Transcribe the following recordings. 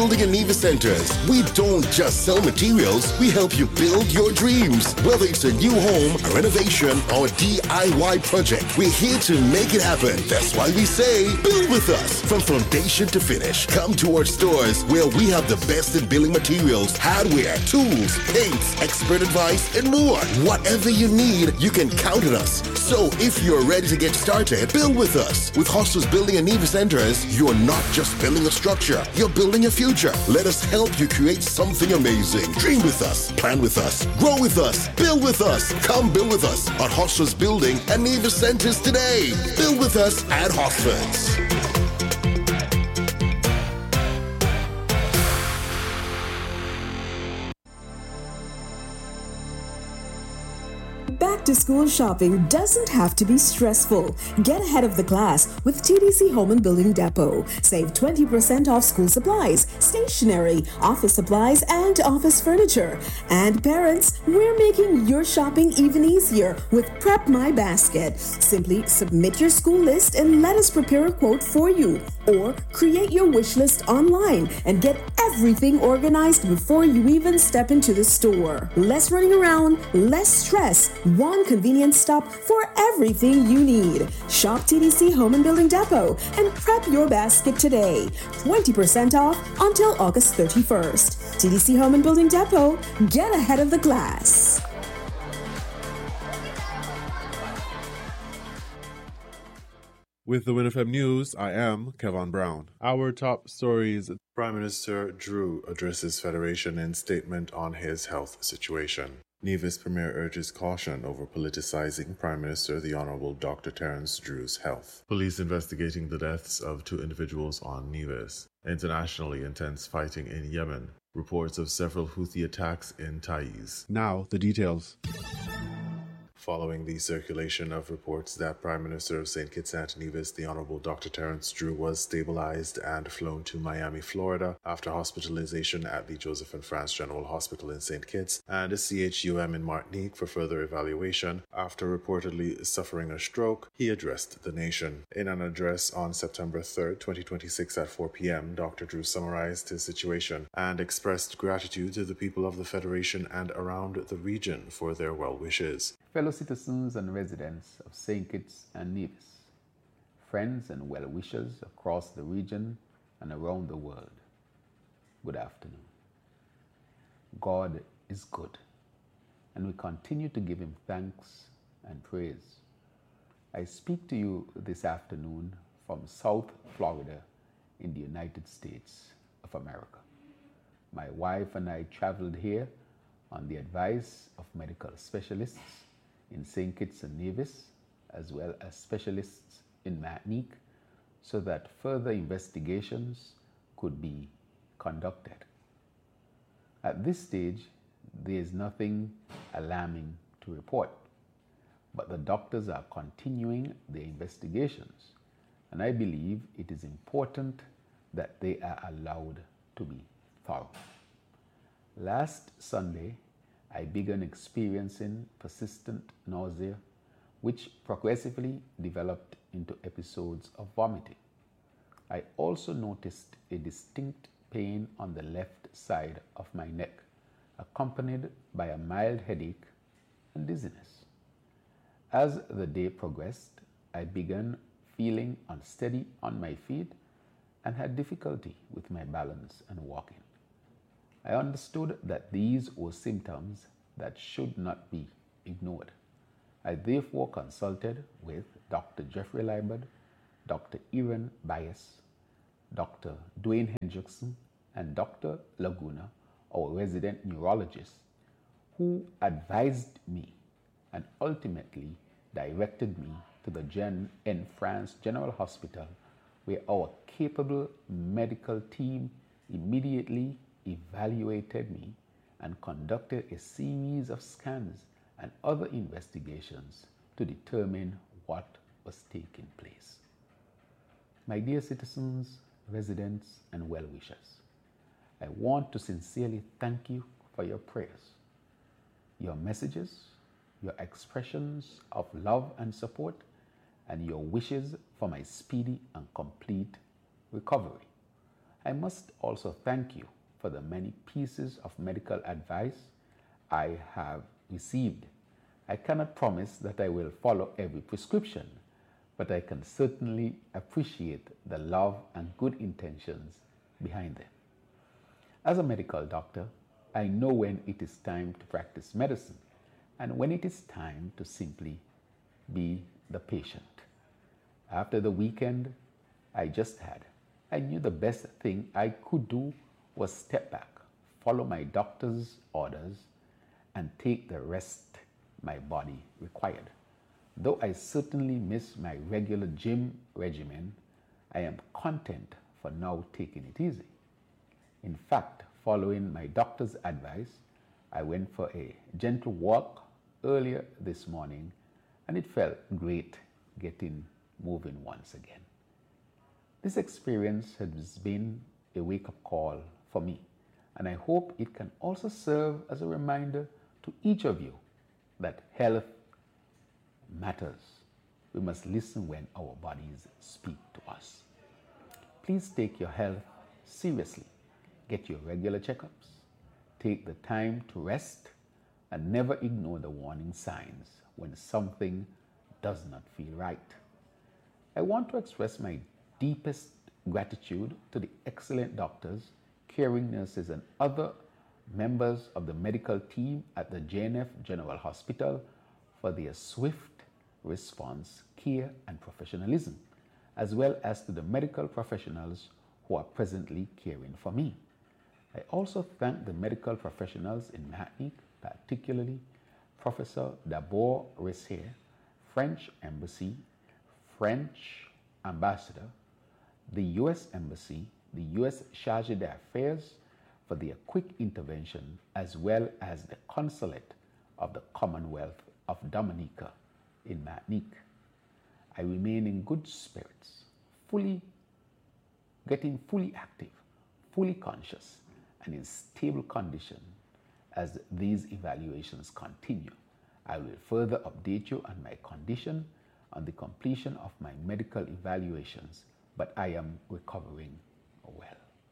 Building and Neva Centers. We don't just sell materials, we help you build your dreams. Whether it's a new home, a renovation, or a DIY project, we're here to make it happen. That's why we say, build with us. From foundation to finish, come to our stores where we have the best in building materials, hardware, tools, paints, expert advice, and more. Whatever you need, you can count on us. So if you're ready to get started, build with us. With Hostos Building and Neva Centers, you're not just building a structure, you're building a future. Let us help you create something amazing. Dream with us, plan with us, grow with us, build with us. Come build with us at Hostos Building and Neva Centers today. Build with us at Hostos. Back to school shopping doesn't have to be stressful. Get ahead of the class with TDC Home and Building Depot. Save 20% off school supplies, stationery, office supplies, and office furniture. And parents, we're making your shopping even easier with Prep My Basket. Simply submit your school list and let us prepare a quote for you. Or create your wish list online and get everything organized before you even step into the store. Less running around, less stress. One convenient stop for everything you need. Shop TDC Home and Building Depot and prep your basket today. 20% off until August 31st. TDC Home and Building Depot, get ahead of the class. With the WinFM News, I am Kevin Brown. Our top stories: Prime Minister Drew addresses Federation in statement on his health situation. Nevis Premier urges caution over politicizing Prime Minister the Honourable Dr. Terence Drew's health. Police investigating the deaths of 2 individuals on Nevis. Internationally intense fighting in Yemen. Reports of several Houthi attacks in Taiz. Now, the details. Following the circulation of reports that Prime Minister of St. Kitts and Nevis, the Honourable Dr. Terence Drew, was stabilized and flown to Miami, Florida, after hospitalization at the Joseph and France General Hospital in St. Kitts and a CHUM in Martinique for further evaluation, after reportedly suffering a stroke, he addressed the nation. In an address on September 3, 2026 at 4 p.m., Dr. Drew summarized his situation and expressed gratitude to the people of the Federation and around the region for their well wishes. Fellow citizens and residents of St. Kitts and Nevis, friends and well-wishers across the region and around the world, good afternoon. God is good, and we continue to give Him thanks and praise. I speak to you this afternoon from South Florida in the United States of America. My wife and I traveled here on the advice of medical specialists in St. Kitts and Nevis, as well as specialists in Martinique, so that further investigations could be conducted. At this stage, there is nothing alarming to report, but the doctors are continuing their investigations, and I believe it is important that they are allowed to be thorough. Last Sunday, I began experiencing persistent nausea, which progressively developed into episodes of vomiting. I also noticed a distinct pain on the left side of my neck, accompanied by a mild headache and dizziness. As the day progressed, I began feeling unsteady on my feet and had difficulty with my balance and walking. I understood that these were symptoms that should not be ignored. I therefore consulted with Dr. Jeffrey Liebert, Dr. Erin Bias, Dr. Dwayne Hendrickson, and Dr. Laguna, our resident neurologist, who advised me and ultimately directed me to the Jean en France General Hospital, where our capable medical team immediately evaluated me and conducted a series of scans and other investigations to determine what was taking place. My dear citizens, residents, and well-wishers, I want to sincerely thank you for your prayers, your messages, your expressions of love and support, and your wishes for my speedy and complete recovery. I must also thank you for the many pieces of medical advice I have received. I cannot promise that I will follow every prescription, but I can certainly appreciate the love and good intentions behind them. As a medical doctor, I know when it is time to practice medicine and when it is time to simply be the patient. After the weekend I just had, I knew the best thing I could do was step back, follow my doctor's orders, and take the rest my body required. Though I certainly miss my regular gym regimen, I am content for now taking it easy. In fact, following my doctor's advice, I went for a gentle walk earlier this morning, and it felt great getting moving once again. This experience has been a wake-up call for me, and I hope it can also serve as a reminder to each of you that health matters. We must listen when our bodies speak to us. Please take your health seriously. Get your regular checkups. Take the time to rest and never ignore the warning signs when something does not feel right. I want to express my deepest gratitude to the excellent doctors, caring nurses, and other members of the medical team at the JNF General Hospital for their swift response, care, and professionalism, as well as to the medical professionals who are presently caring for me. I also thank the medical professionals in Martinique, particularly Professor Dabor Resser, French Embassy, French Ambassador, the U.S. Embassy, the U.S. Chargé d'Affaires for their quick intervention, as well as the Consulate of the Commonwealth of Dominica in Martinique. I remain in good spirits, getting fully active, fully conscious, and in stable condition as these evaluations continue. I will further update you on my condition on the completion of my medical evaluations, but I am recovering well.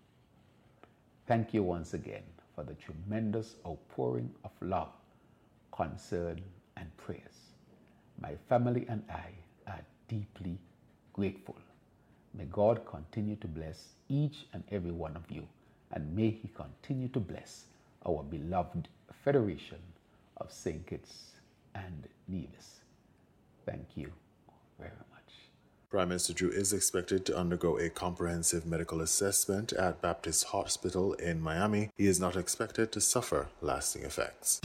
Thank you once again for the tremendous outpouring of love, concern, and prayers. My family and I are deeply grateful. May God continue to bless each and every one of you, and may He continue to bless our beloved Federation of St. Kitts and Nevis. Thank you very much. Prime Minister Drew is expected to undergo a comprehensive medical assessment at Baptist Hospital in Miami. He is not expected to suffer lasting effects.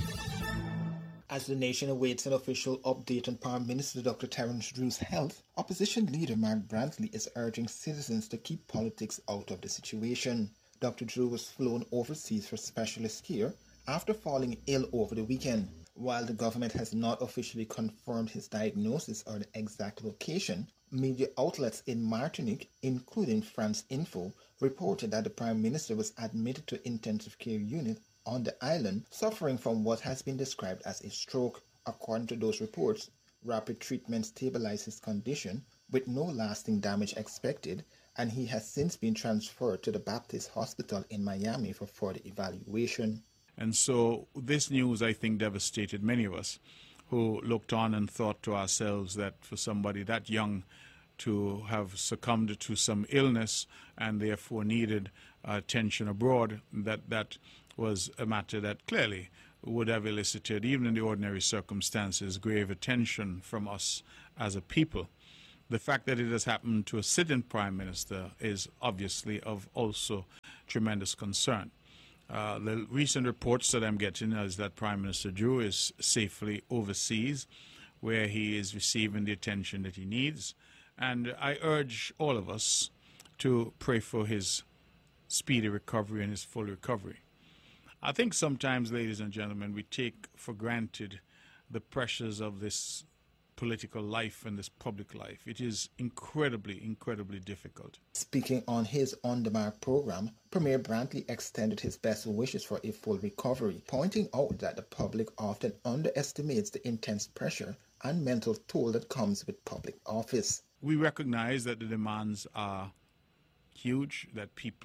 As the nation awaits an official update on Prime Minister Dr. Terence Drew's health, opposition leader Mark Brantley is urging citizens to keep politics out of the situation. Dr. Drew was flown overseas for specialist care after falling ill over the weekend. While the government has not officially confirmed his diagnosis or the exact location, media outlets in Martinique, including France Info, reported that the Prime Minister was admitted to intensive care unit on the island, suffering from what has been described as a stroke. According to those reports, rapid treatment stabilized his condition with no lasting damage expected, and he has since been transferred to the Baptist Hospital in Miami for further evaluation. And so this news, I think, devastated many of us who looked on and thought to ourselves that for somebody that young to have succumbed to some illness and therefore needed attention abroad, that was a matter that clearly would have elicited, even in the ordinary circumstances, grave attention from us as a people. The fact that it has happened to a sitting Prime Minister is obviously of also tremendous concern. The recent reports that I'm getting is that Prime Minister Drew is safely overseas, where he is receiving the attention that he needs. And I urge all of us to pray for his speedy recovery and his full recovery. I think sometimes, ladies and gentlemen, we take for granted the pressures of this political life and this public life. It is incredibly, incredibly difficult. Speaking on his On The Mark program, Premier Brantley extended his best wishes for a full recovery, pointing out that the public often underestimates the intense pressure and mental toll that comes with public office. We recognize that the demands are huge, that people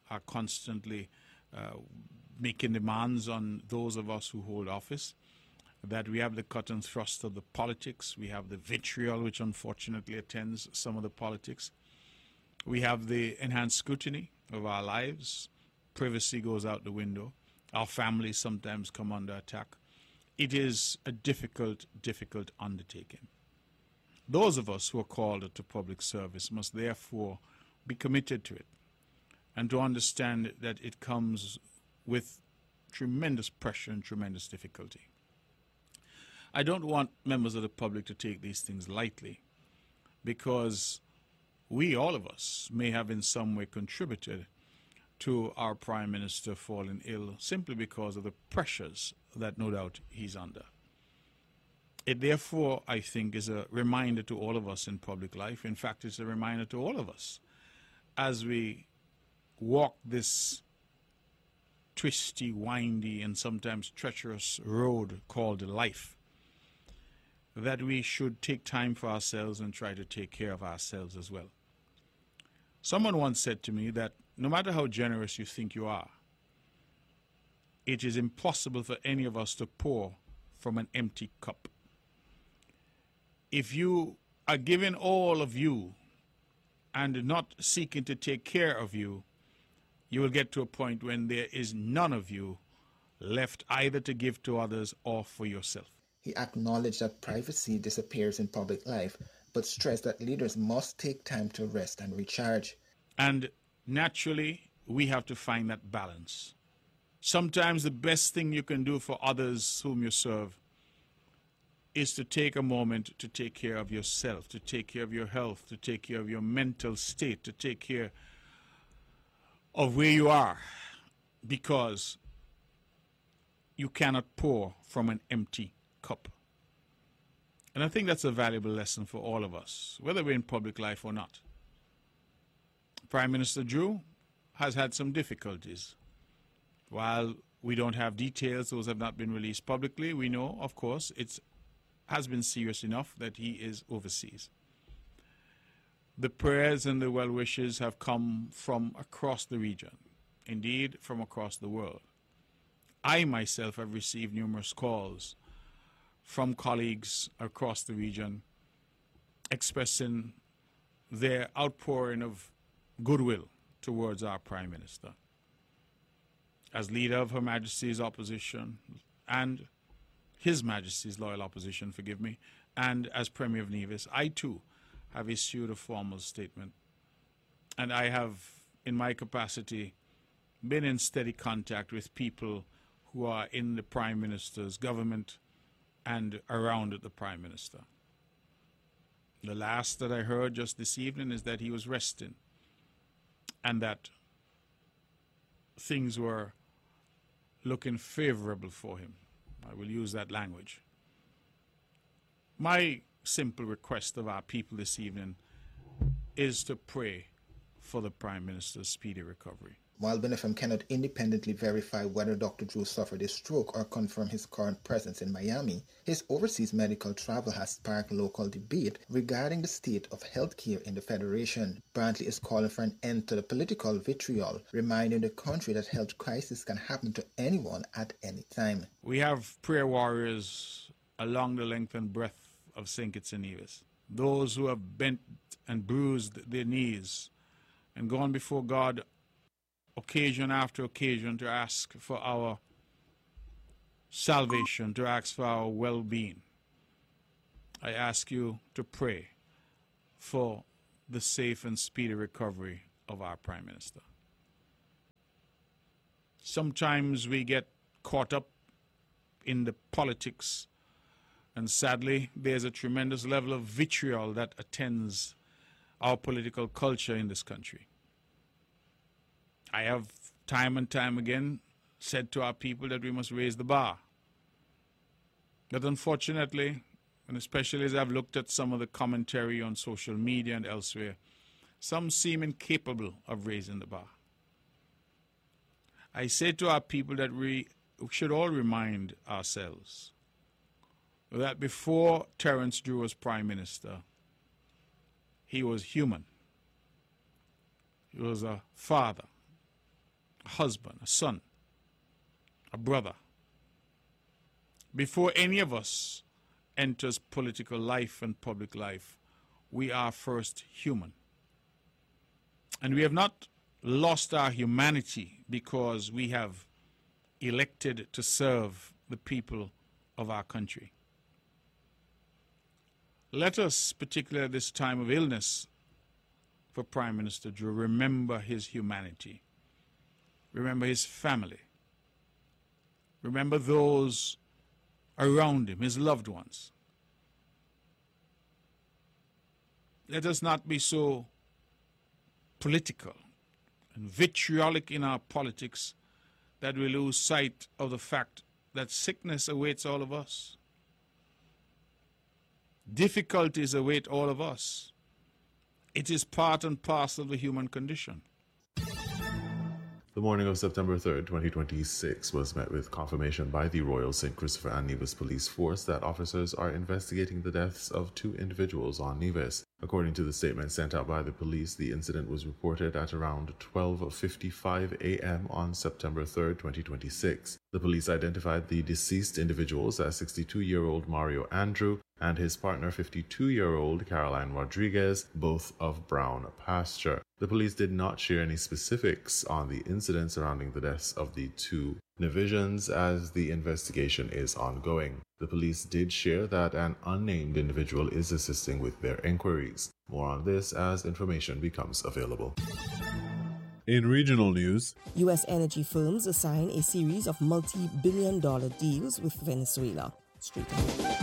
are constantly making demands on those of us who hold office, that we have the cut and thrust of the politics, we have the vitriol which unfortunately attends some of the politics, we have the enhanced scrutiny of our lives, privacy goes out the window, our families sometimes come under attack. It is a difficult, difficult undertaking. Those of us who are called to public service must therefore be committed to it and to understand that it comes with tremendous pressure and tremendous difficulty. I don't want members of the public to take these things lightly, because we, all of us, may have in some way contributed to our Prime Minister falling ill simply because of the pressures that no doubt he's under. It therefore, I think, is a reminder to all of us in public life. In fact, it's a reminder to all of us as we walk this twisty, windy, and sometimes treacherous road called life, that we should take time for ourselves and try to take care of ourselves as well. Someone once said to me that no matter how generous you think you are, it is impossible for any of us to pour from an empty cup. If you are giving all of you and not seeking to take care of you, you will get to a point when there is none of you left either to give to others or for yourself. He acknowledged that privacy disappears in public life, but stressed that leaders must take time to rest and recharge. And naturally, we have to find that balance. Sometimes the best thing you can do for others whom you serve is to take a moment to take care of yourself, to take care of your health, to take care of your mental state, to take care of where you are, because you cannot pour from an empty cup. And I think that's a valuable lesson for all of us, whether we're in public life or not. Prime Minister Drew has had some difficulties. While we don't have details, those have not been released publicly, we know, of course, it has been serious enough that he is overseas. The prayers and the well wishes have come from across the region, indeed from across the world. I myself have received numerous calls from colleagues across the region expressing their outpouring of goodwill towards our Prime Minister. As leader of Her Majesty's opposition and His Majesty's loyal opposition, forgive me, and as Premier of Nevis, I too have issued a formal statement. And I have, in my capacity, been in steady contact with people who are in the Prime Minister's government and around the Prime Minister. The last that I heard just this evening is that he was resting and that things were looking favorable for him. I will use that language. My simple request of our people this evening is to pray for the Prime Minister's speedy recovery. While BNFM cannot independently verify whether Dr. Drew suffered a stroke or confirm his current presence in Miami, his overseas medical travel has sparked local debate regarding the state of healthcare in the Federation. Brantley is calling for an end to the political vitriol, reminding the country that health crisis can happen to anyone at any time. We have prayer warriors along the length and breadth of St. Kitts and Nevis, those who have bent and bruised their knees and gone before God occasion after occasion to ask for our salvation, to ask for our well-being. I ask you to pray for the safe and speedy recovery of our Prime Minister. Sometimes we get caught up in the politics, and sadly there's a tremendous level of vitriol that attends our political culture in this country. I have time and time again said to our people that we must raise the bar. But unfortunately, and especially as I've looked at some of the commentary on social media and elsewhere, some seem incapable of raising the bar. I say to our people that we should all remind ourselves that before Terence Drew was Prime Minister, he was human. He was a father. a husband, a son, a brother. Before any of us enters political life and public life, we are first human. And we have not lost our humanity because we have elected to serve the people of our country. Let us, particularly at this time of illness for Prime Minister Drew, remember his humanity. Remember his family. Remember those around him, his loved ones. Let us not be so political and vitriolic in our politics that we lose sight of the fact that sickness awaits all of us. Difficulties await all of us. It is part and parcel of the human condition. The morning of September 3rd, 2026 was met with confirmation by the Royal St. Christopher and Nevis Police Force that officers are investigating the deaths of 2 individuals on Nevis. According to the statement sent out by the police, the incident was reported at around 12:55 a.m. on September 3rd, 2026. The police identified the deceased individuals as 62-year-old Mario Andrew and his partner 52-year-old Caroline Rodriguez, both of Brown Pasture. The police did not share any specifics on the incident surrounding the deaths of the 2 Nevisians as the investigation is ongoing. The police did share that an unnamed individual is assisting with their inquiries. More on this as information becomes available. In regional news, U.S. energy firms assign a series of multi-billion-dollar deals with Venezuela. Straight ahead.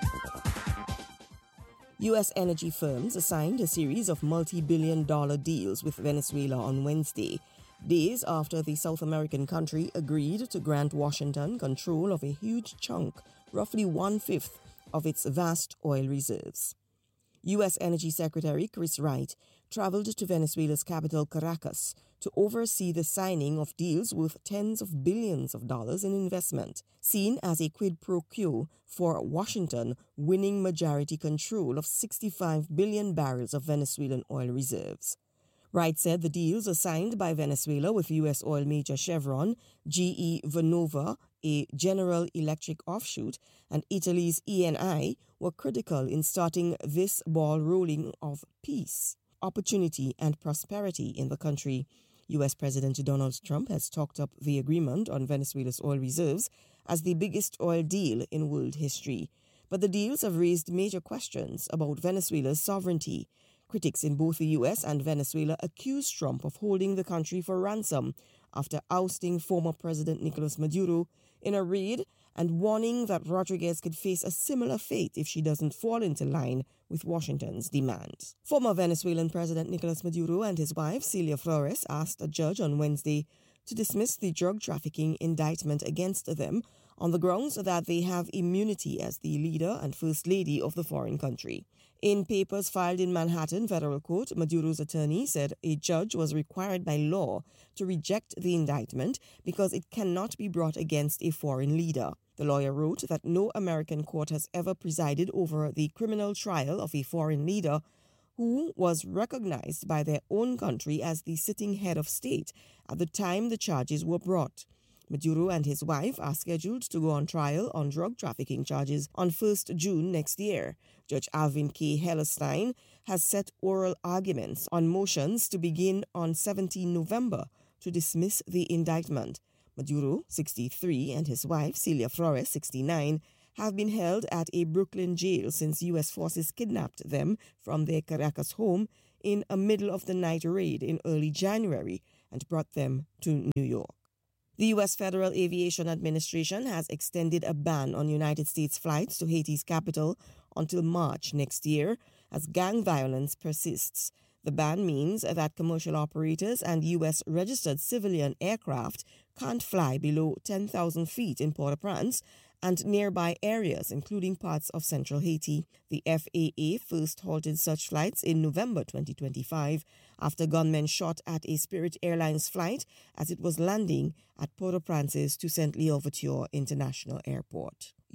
U.S. energy firms assigned a series of multi-billion-dollar deals with Venezuela on Wednesday, days after the South American country agreed to grant Washington control of a huge chunk, roughly 1/5 of its vast oil reserves. U.S. Energy Secretary Chris Wright traveled to Venezuela's capital, Caracas, to oversee the signing of deals worth tens of billions of dollars in investment, seen as a quid pro quo for Washington winning majority control of 65 billion barrels of Venezuelan oil reserves. Wright said the deals signed by Venezuela with U.S. oil major Chevron, GE Vernova, a General Electric offshoot, and Italy's Eni were critical in starting this ball rolling of peace, opportunity, and prosperity in the country. U.S. President Donald Trump has talked up the agreement on Venezuela's oil reserves as the biggest oil deal in world history. But the deals have raised major questions about Venezuela's sovereignty. Critics in both the U.S. and Venezuela accuse Trump of holding the country for ransom after ousting former President Nicolas Maduro in a raid and warning that Rodriguez could face a similar fate if she doesn't fall into line with Washington's demands. Former Venezuelan President Nicolas Maduro and his wife Celia Flores asked a judge on Wednesday to dismiss the drug trafficking indictment against them on the grounds that they have immunity as the leader and first lady of the foreign country. In papers filed in Manhattan federal court, Maduro's attorney said a judge was required by law to reject the indictment because it cannot be brought against a foreign leader. The lawyer wrote that no American court has ever presided over the criminal trial of a foreign leader who was recognized by their own country as the sitting head of state at the time the charges were brought. Maduro and his wife are scheduled to go on trial on drug trafficking charges on 1st June next year. Judge Alvin K. Hellerstein has set oral arguments on motions to begin on 17 November to dismiss the indictment. Maduro, 63, and his wife, Celia Flores, 69, have been held at a Brooklyn jail since U.S. forces kidnapped them from their Caracas home in a middle-of-the-night raid in early January and brought them to New York. The U.S. Federal Aviation Administration has extended a ban on United States flights to Haiti's capital until March next year as gang violence persists. The ban means that commercial operators and U.S. registered civilian aircraft can't fly below 10,000 feet in Port-au-Prince and nearby areas, including parts of central Haiti. The FAA first halted such flights in November 2025 after gunmen shot at a Spirit Airlines flight as it was landing at Port-au-Prince's Toussaint Louverture International Airport.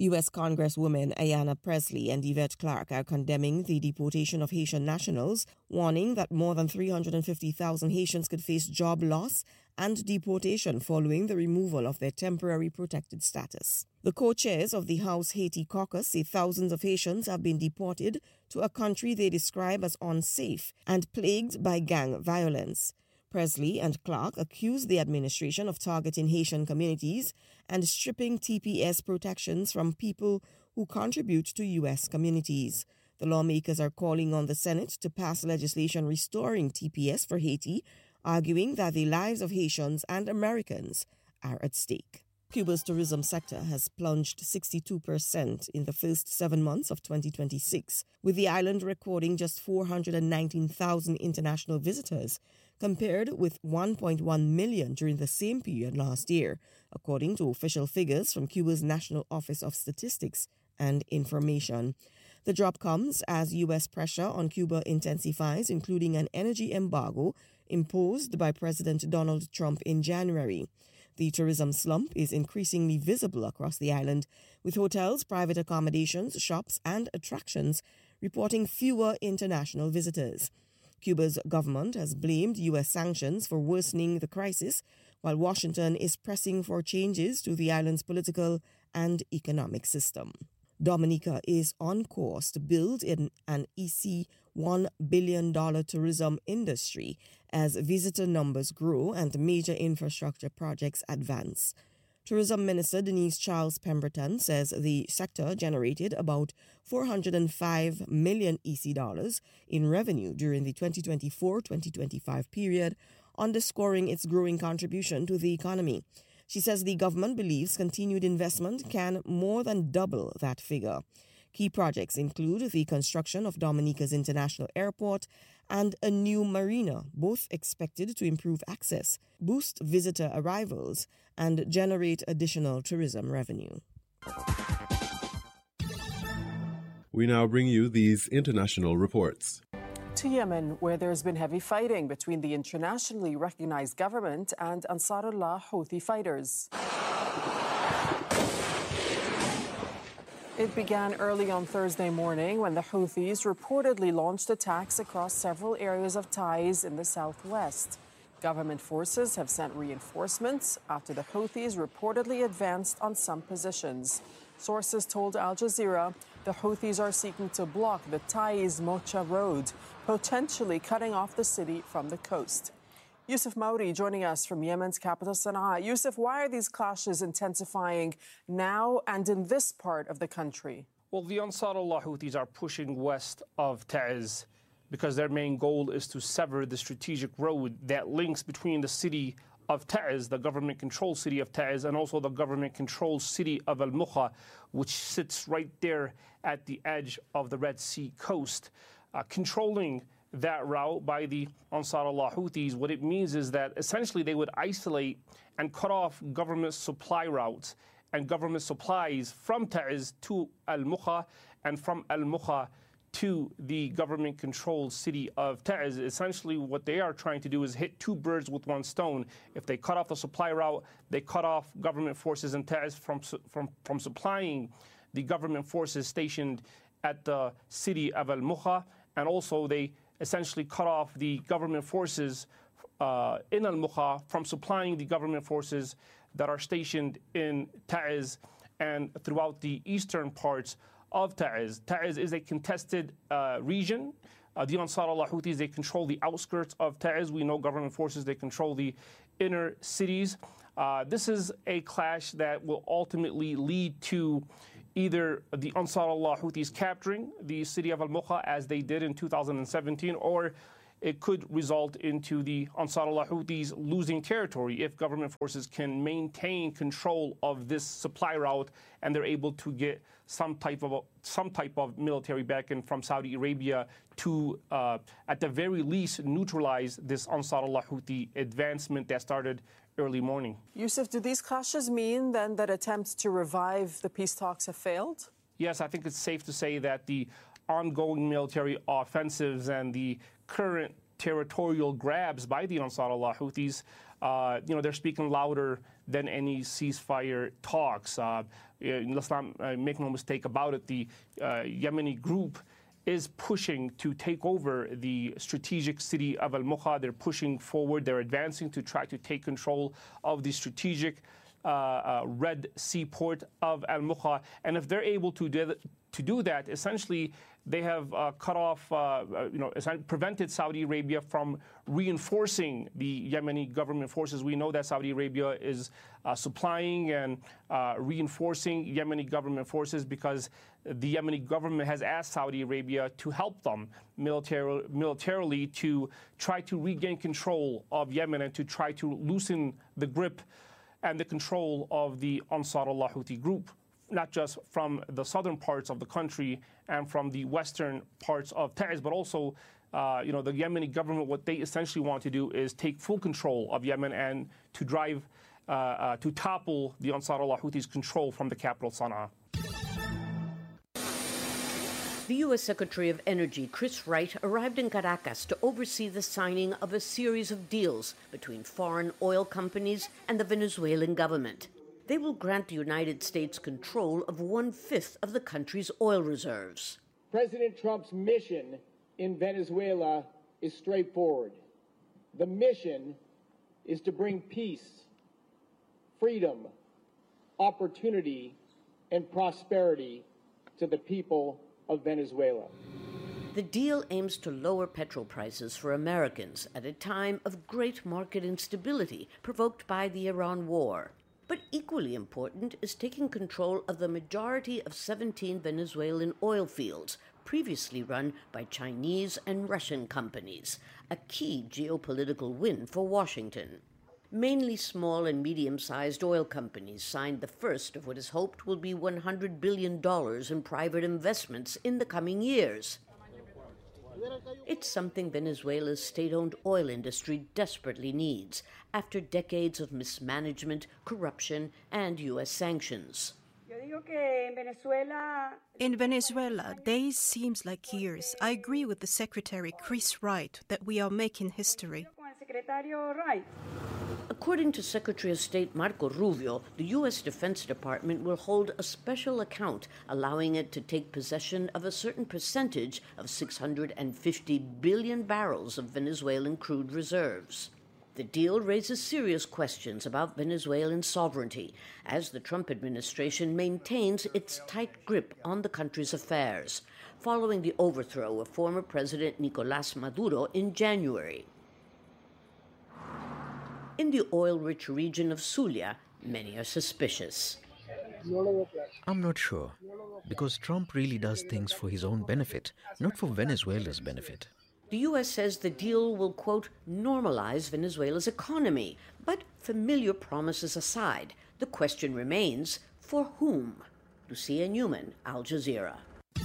U.S. Congresswomen Ayanna Pressley and Yvette Clarke are condemning the deportation of Haitian nationals, warning that more than 350,000 Haitians could face job loss and deportation following the removal of their temporary protected status. The co-chairs of the House Haiti Caucus say thousands of Haitians have been deported to a country they describe as unsafe and plagued by gang violence. Pressley and Clarke accused the administration of targeting Haitian communities and stripping TPS protections from people who contribute to U.S. communities. The lawmakers are calling on the Senate to pass legislation restoring TPS for Haiti, arguing that the lives of Haitians and Americans are at stake. Cuba's tourism sector has plunged 62% in the first 7 months of 2026, with the island recording just 419,000 international visitors, compared with 1.1 million during the same period last year, according to official figures from Cuba's National Office of Statistics and Information. The drop comes as U.S. pressure on Cuba intensifies, including an energy embargo imposed by President Donald Trump in January. The tourism slump is increasingly visible across the island, with hotels, private accommodations, shops, and attractions reporting fewer international visitors. Cuba's government has blamed U.S. sanctions for worsening the crisis, while Washington is pressing for changes to the island's political and economic system. Dominica is on course to build an EC $1 billion tourism industry as visitor numbers grow and major infrastructure projects advance. Tourism Minister Denise Charles Pemberton says the sector generated about $405 million EC dollars in revenue during the 2024-2025 period, underscoring its growing contribution to the economy. She says the government believes continued investment can more than double that figure. Key projects include the construction of Dominica's International Airport and a new marina, both expected to improve access, boost visitor arrivals, and generate additional tourism revenue. We now bring you these international reports. To Yemen, where there's been heavy fighting between the internationally recognized government and Ansarullah Houthi fighters. It began early on Thursday morning when the Houthis reportedly launched attacks across several areas of Taiz in the southwest. Government forces have sent reinforcements after the Houthis reportedly advanced on some positions. Sources told Al Jazeera the Houthis are seeking to block the Taiz-Mocha road, potentially cutting off the city from the coast. Yusuf Maudi joining us from Yemen's capital, Sana'a. Yusuf, why are these clashes intensifying now and in this part of the country? Well, the Ansarullah Houthis are pushing west of Taiz because their main goal is to sever the strategic road that links between the city of Taiz, the government-controlled city of Taiz, and also the government-controlled city of Al-Mukha, which sits right there at the edge of the Red Sea coast. Controlling that route by the Ansarullah Houthis, what it means is that essentially they would isolate and cut off government supply routes and government supplies from Taiz to Al-Mukha and from Al-Mukha to the government-controlled city of Taiz. Essentially what they are trying to do is hit two birds with one stone. If they cut off the supply route, they cut off government forces in Taiz from supplying the government forces stationed at the city of Al-Mukha, and also they essentially cut off the government forces in Al-Mukha from supplying the government forces that are stationed in Taiz and throughout the eastern parts of Taiz. Taiz is a contested region. The Ansarullah Houthis, they control the outskirts of Taiz. We know government forces, they control the inner cities. This is a clash that will ultimately lead to either the Ansarullah Houthis capturing the city of Al-Mukha as they did in 2017, or it could result into the Ansarullah Houthis losing territory if government forces can maintain control of this supply route and they're able to get some type of military backing from Saudi Arabia to, at the very least, neutralize this Ansarullah Houthi advancement that started early morning. Yusuf, do these clashes mean then that attempts to revive the peace talks have failed? Yes, I think it's safe to say that the ongoing military offensives and the current territorial grabs by the Ansarullah Houthis, they're speaking louder than any ceasefire talks. Let's not make no mistake about it. The Yemeni group is pushing to take over the strategic city of Al-Mukha. They're pushing forward. They're advancing to try to take control of the strategic Red Sea port of Al-Mukha. And if they're able to do that, essentially they have cut off, prevented Saudi Arabia from reinforcing the Yemeni government forces. We know that Saudi Arabia is supplying and reinforcing Yemeni government forces because the Yemeni government has asked Saudi Arabia to help them militarily to try to regain control of Yemen and to try to loosen the grip and the control of the Ansar Allah Houthi group, not just from the southern parts of the country and from the western parts of Taiz, but also, the Yemeni government, what they essentially want to do is take full control of Yemen and to drive, to topple the Ansar Allah Houthis' control from the capital, Sana'a. The U.S. Secretary of Energy, Chris Wright, arrived in Caracas to oversee the signing of a series of deals between foreign oil companies and the Venezuelan government. They will grant the United States control of 1/5 of the country's oil reserves. President Trump's mission in Venezuela is straightforward. The mission is to bring peace, freedom, opportunity, and prosperity to the people of Venezuela. The deal aims to lower petrol prices for Americans at a time of great market instability provoked by the Iran war. But equally important is taking control of the majority of 17 Venezuelan oil fields previously run by Chinese and Russian companies, a key geopolitical win for Washington. Mainly small and medium-sized oil companies signed the first of what is hoped will be $100 billion in private investments in the coming years. It's something Venezuela's state-owned oil industry desperately needs after decades of mismanagement, corruption, and U.S. sanctions. In Venezuela, days seems like years. I agree with the Secretary Chris Wright that we are making history. According to Secretary of State Marco Rubio, the U.S. Defense Department will hold a special account allowing it to take possession of a certain percentage of 650 billion barrels of Venezuelan crude reserves. The deal raises serious questions about Venezuelan sovereignty as the Trump administration maintains its tight grip on the country's affairs, following the overthrow of former President Nicolás Maduro in January. In the oil-rich region of Zulia, many are suspicious. I'm not sure, because Trump really does things for his own benefit, not for Venezuela's benefit. The U.S. says the deal will, quote, normalize Venezuela's economy. But familiar promises aside, the question remains, for whom? Lucia Newman, Al Jazeera.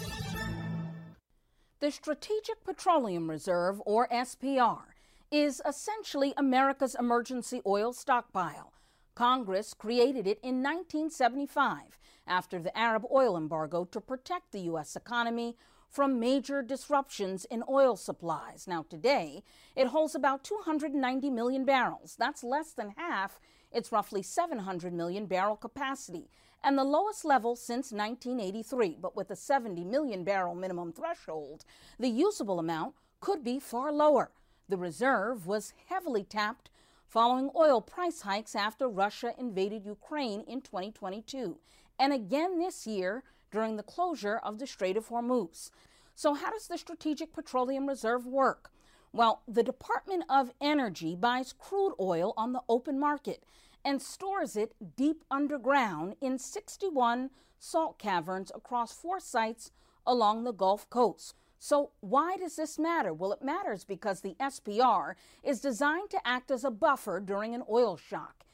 The Strategic Petroleum Reserve, or SPR, is essentially America's emergency oil stockpile. Congress created it in 1975 after the Arab oil embargo to protect the U.S. economy from major disruptions in oil supplies. Now, today, it holds about 290 million barrels. That's less than half its roughly 700 million barrel capacity, and the lowest level since 1983. But with a 70 million barrel minimum threshold, the usable amount could be far lower. The reserve was heavily tapped following oil price hikes after Russia invaded Ukraine in 2022, and again this year during the closure of the Strait of Hormuz. So how does the Strategic Petroleum Reserve work? Well, the Department of Energy buys crude oil on the open market and stores it deep underground in 61 salt caverns across 4 sites along the Gulf Coast. So why does this matter? Well, it matters because the SPR is designed to act as a buffer during an oil shock.